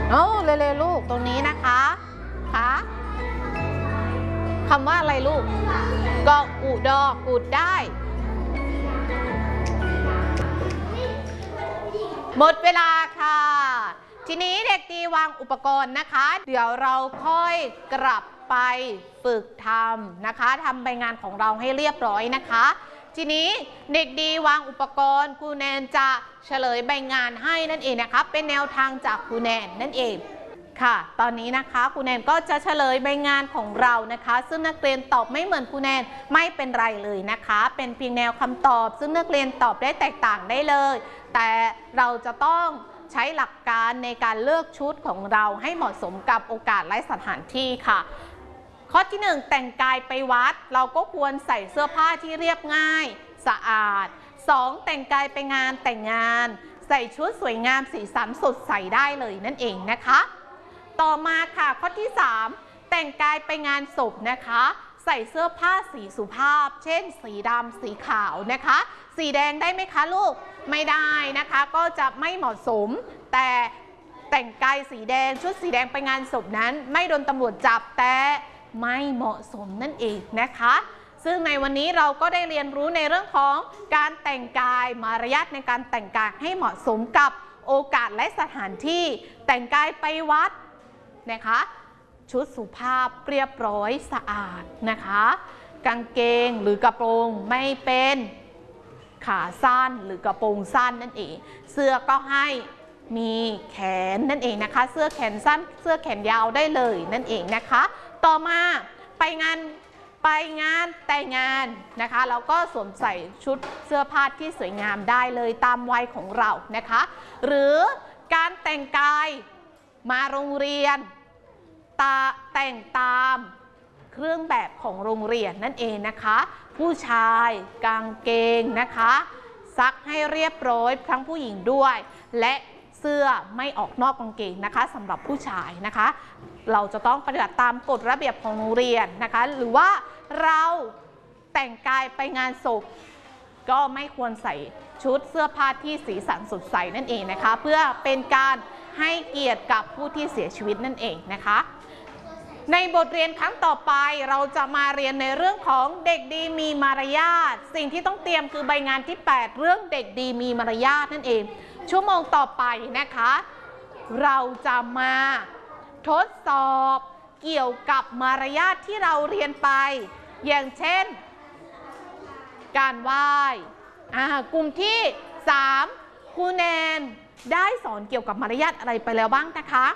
โอ้เร็วๆลูกตรงนี้นะคะคะคำว่าอะไรลูกก็อุดอกูดได้หมดเวลาค่ะทีนี้เด็กดีวางอุปกรณ์นะคะเดี๋ยวเราค่อยกลับไปฝึกทำนะคะทำใบงานของเราให้เรียบร้อยนะคะทีนี้เด็กดีวางอุปกรณ์ครูแนนจะเฉลยใบงานให้นั่นเองนะคะเป็นแนวทางจากครูแนนนั่นเองค่ะตอนนี้นะคะครูแนนก็จะเฉลยใบงานของเรานะคะซึ่งนักเรียนตอบไม่เหมือนครูแนนไม่เป็นไรเลยนะคะเป็นเพียงแนวคำตอบซึ่งนักเรียนตอบได้แตกต่างได้เลยแต่เราจะต้องใช้หลักการในการเลือกชุดของเราให้เหมาะสมกับโอกาสและสถานที่ค่ะข้อที่1แต่งกายไปวัดเราก็ควรใส่เสื้อผ้าที่เรียบง่ายสะอาด2แต่งกายไปงานแต่งงานใส่ชุดสวยงามสีสันสดใสได้เลยนั่นเองนะคะต่อมาค่ะข้อที่3แต่งกายไปงานศพนะคะใส่เสื้อผ้าสีสุภาพเช่นสีดำสีขาวนะคะสีแดงได้ไหมคะลูกไม่ได้นะคะก็จะไม่เหมาะสมแต่งกายสีแดงชุดสีแดงไปงานศพนั้นไม่โดนตำรวจจับแต่ไม่เหมาะสมนั่นเองนะคะซึ่งในวันนี้เราก็ได้เรียนรู้ในเรื่องของการแต่งกายมารยาทในการแต่งกายให้เหมาะสมกับโอกาสและสถานที่แต่งกายไปวัดนะคะชุดสุภาพเรียบร้อยสะอาดนะคะกางเกงหรือกระโปรงไม่เป็นขาสั้นหรือกระโปรงสั้นนั่นเองเสื้อก็ให้มีแขนนั่นเองนะคะเสื้อแขนสั้นเสื้อแขนยาวได้เลยนั่นเองนะคะต่อมาไปงานแต่งงานนะคะเราก็สวมใส่ชุดเสื้อผ้าที่สวยงามได้เลยตามวัยของเรานะคะหรือการแต่งกายมาโรงเรียนแต่งตามเครื่องแบบของโรงเรียนนั่นเองนะคะผู้ชายกางเกงนะคะซักให้เรียบร้อยทั้งผู้หญิงด้วยและเสื้อไม่ออกนอกกางเกงนะคะสำหรับผู้ชายนะคะเราจะต้องปฏิบัติตามกฎระเบียบของโรงเรียนนะคะหรือว่าเราแต่งกายไปงานศพก็ไม่ควรใส่ชุดเสื้อผ้าที่สีสันสดใสนั่นเองนะคะเพื่อเป็นการให้เกียรติกับผู้ที่เสียชีวิตนั่นเองนะคะในบทเรียนครั้งต่อไปเราจะมาเรียนในเรื่องของเด็กดีมีมารยาทสิ่งที่ต้องเตรียมคือใบงานที่8เรื่องเด็กดีมีมารยาทนั่นเองชั่วโมงต่อไปนะคะเราจะมาทดสอบเกี่ยวกับมารยาทที่เราเรียนไปอย่างเช่นการไหว้กลุ่มที่3ครูแนนได้สอนเกี่ยวกับมารยาทอะไรไปแล้วบ้างนะคะ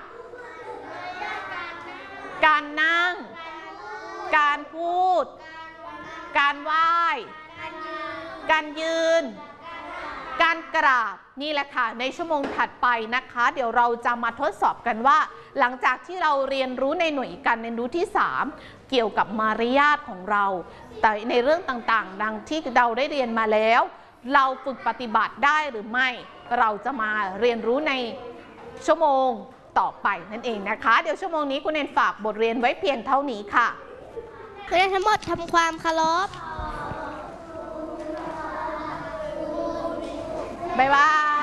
การนั่งการพูดการไหว้การยืนการกราบนี่แหละค่ะในชั่วโมงถัดไปนะคะเดี๋ยวเราจะมาทดสอบกันว่าหลังจากที่เราเรียนรู้ในหน่วยการเรียนรู้ที่3เกี่ยวกับมารยาทของเราแต่ในเรื่องต่างๆดังที่เราได้เรียนมาแล้วเราฝึกปฏิบัติได้หรือไม่เราจะมาเรียนรู้ในชั่วโมงต่อไปนั่นเองนะคะเดี๋ยวชั่วโมงนี้คุณเนนฝากบทเรียนไว้เพียงเท่านี้ค่ะนักเรียนทั้งหมดทำความเคารพบ๊ายบาย